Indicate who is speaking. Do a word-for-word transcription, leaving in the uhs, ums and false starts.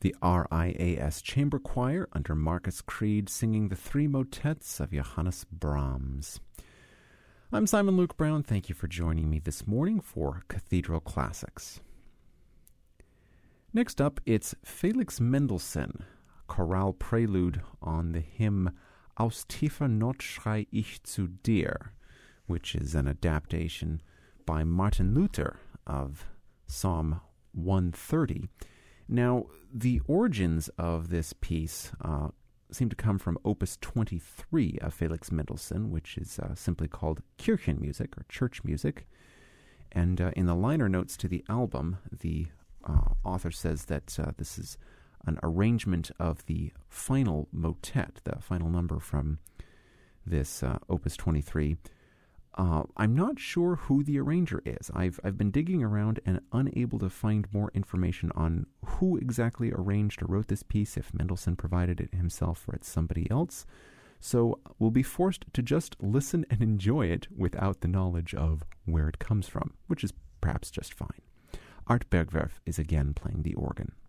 Speaker 1: the R I A S Chamber Choir under Marcus Creed singing the three motets of Johannes Brahms. I'm Simon Luke Brown. Thank you for joining me this morning for Cathedral Classics. Next up, it's Felix Mendelssohn, chorale prelude on the hymn Aus tiefer Not schrei ich zu dir, which is an adaptation by Martin Luther of Psalm one thirty. Now, the origins of this piece uh, seem to come from Opus twenty-three of Felix Mendelssohn, which is uh, simply called Kirchenmusik, or church music. And uh, in the liner notes to the album, the uh, author says that uh, this is an arrangement of the final motet, the final number from this uh, Opus twenty-three. Uh, I'm not sure who the arranger is. I've I've been digging around and unable to find more information on who exactly arranged or wrote this piece, if Mendelssohn provided it himself or it's somebody else. So we'll be forced to just listen and enjoy it without the knowledge of where it comes from, which is perhaps just fine. Art Bergwerf is again playing the organ.